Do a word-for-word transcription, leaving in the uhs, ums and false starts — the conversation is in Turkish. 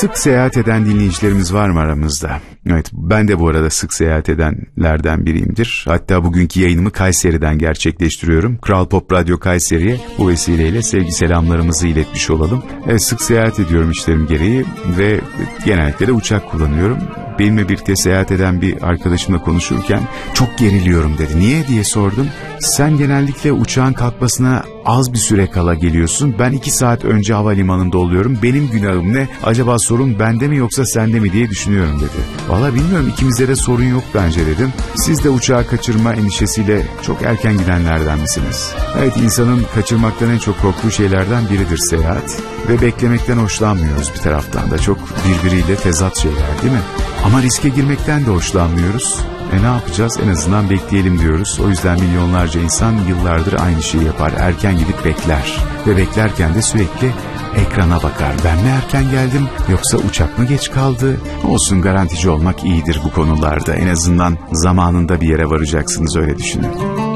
Sık seyahat eden dinleyicilerimiz var mı aramızda? Evet, ben de bu arada sık seyahat edenlerden biriyimdir. Hatta bugünkü yayınımı Kayseri'den gerçekleştiriyorum. Kral Pop Radyo Kayseri'ye bu vesileyle sevgi selamlarımızı iletmiş olalım. Evet, sık seyahat ediyorum işlerim gereği ve genellikle de uçak kullanıyorum. Benimle birlikte seyahat eden bir arkadaşımla konuşurken çok geriliyorum dedi. Niye diye sordum. Sen genellikle uçağın kalkmasına az bir süre kala geliyorsun. Ben iki saat önce havalimanında oluyorum. Benim günahım ne? Acaba sorun bende mi yoksa sende mi diye düşünüyorum dedi. Valla bilmiyorum, ikimizde de sorun yok bence dedim. Siz de uçağı kaçırma endişesiyle çok erken gidenlerden misiniz? Evet, insanın kaçırmaktan en çok korktuğu şeylerden biridir seyahat. Ve beklemekten hoşlanmıyoruz bir taraftan da. Çok birbiriyle tezat şeyler değil mi? Ama riske girmekten de hoşlanmıyoruz. E ne yapacağız? En azından bekleyelim diyoruz. O yüzden milyonlarca insan yıllardır aynı şeyi yapar. Erken gidip bekler. Ve beklerken de sürekli ekrana bakar. Ben mi erken geldim yoksa uçak mı geç kaldı? Olsun, garantici olmak iyidir bu konularda. En azından zamanında bir yere varacaksınız, öyle düşünün.